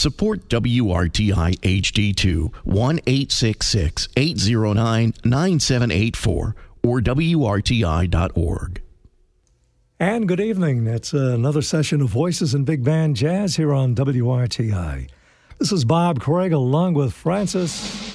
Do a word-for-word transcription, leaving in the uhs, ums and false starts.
Support W R T I H D two, one eight six six, eight zero nine, nine seven eight four or W R T I dot org. And good evening. It's another session of Voices in Big Band Jazz here on W R T I. This is Bob Craig along with Francis